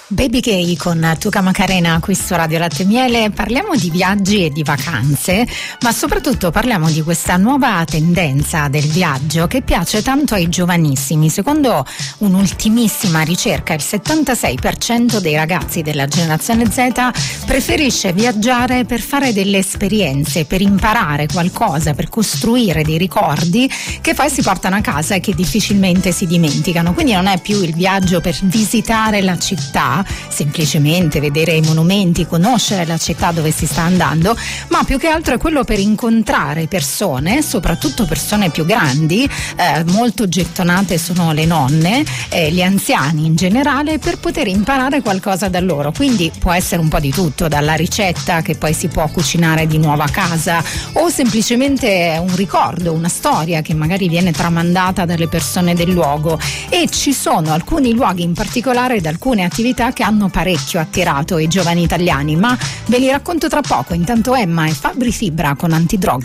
Baby Gay con Tuca Macarena qui su Radio Latte e Miele. Parliamo di viaggi e di vacanze, ma soprattutto parliamo di questa nuova tendenza del viaggio che piace tanto ai giovanissimi. Secondo un'ultimissima ricerca, il 76% dei ragazzi della generazione Z preferisce viaggiare per fare delle esperienze, per imparare qualcosa, per costruire dei ricordi che poi si portano a casa e che difficilmente si dimenticano. Quindi non è più il viaggio per visitare la città, semplicemente vedere i monumenti, conoscere la città dove si sta andando, ma più che altro è quello per incontrare persone, soprattutto persone più grandi, molto gettonate sono le nonne, gli anziani in generale, per poter imparare qualcosa da loro. Quindi può essere un po' di tutto, dalla ricetta che poi si può cucinare di nuovo a casa, o semplicemente un ricordo, una storia che magari viene tramandata dalle persone del luogo. E ci sono alcuni luoghi in particolare ed alcune attività che hanno parecchio attirato i giovani italiani, ma ve li racconto tra poco. Intanto Emma e Fabri Fibra con Antidroga.